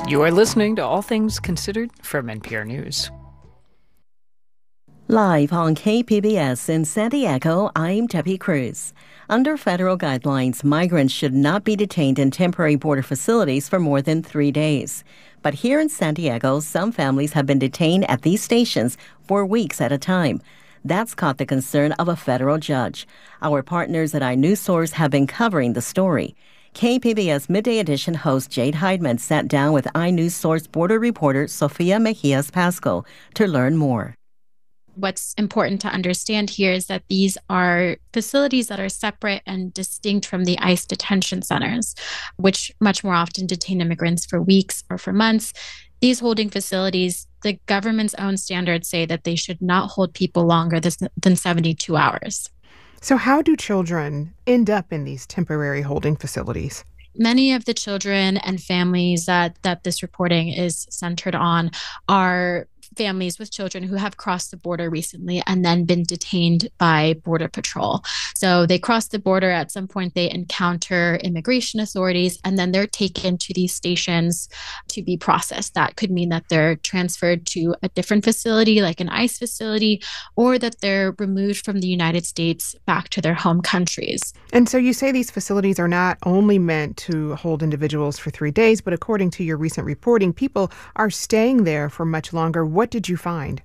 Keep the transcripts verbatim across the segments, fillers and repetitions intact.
You are listening to All Things Considered from N P R News. Live on K P B S in San Diego, I'm Debbie Cruz. Under federal guidelines, migrants should not be detained in temporary border facilities for more than three days. But here in San Diego, some families have been detained at these stations for weeks at a time. That's caught the concern of a federal judge. Our partners at iNewsSource have been covering the story. K P B S Midday Edition host Jade Heidman sat down with iNewsSource border reporter Sofia Mejias Pasco to learn more. What's important to understand here is that these are facilities that are separate and distinct from the ICE detention centers, which much more often detain immigrants for weeks or for months. These holding facilities, the government's own standards say that they should not hold people longer than seventy-two hours. So how do children end up in these temporary holding facilities? Many of the children and families that, that this reporting is centered on are families with children who have crossed the border recently and then been detained by Border Patrol. So they cross the border, at some point they encounter immigration authorities, and then they're taken to these stations to be processed. That could mean that they're transferred to a different facility, like an ICE facility, or that they're removed from the United States back to their home countries. And so you say these facilities are not only meant to hold individuals for three days, but according to your recent reporting, people are staying there for much longer. What did you find?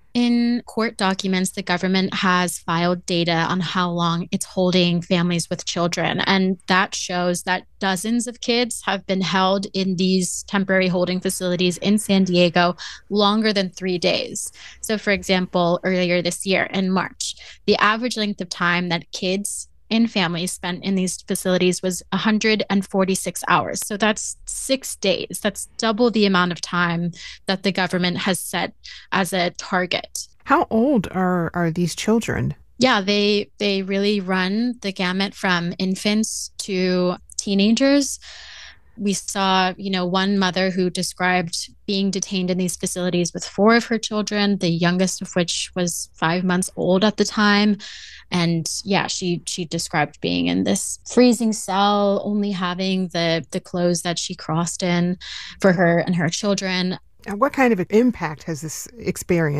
In court documents, the government has filed data on how long it's holding families with children. And that shows that dozens of kids have been held in these temporary holding facilities in San Diego longer than three days. So, for example, earlier this year in March, the average length of time that kids in families spent in these facilities was one hundred forty-six hours. So that's six days. That's double the amount of time that the government has set as a target. How old are, are these children? Yeah, they they really run the gamut from infants to teenagers. We saw, you know, one mother who described being detained in these facilities with four of her children, the youngest of which was five months old at the time. And yeah, she she described being in this freezing cell, only having the the clothes that she crossed in for her and her children. And what kind of impact has this experience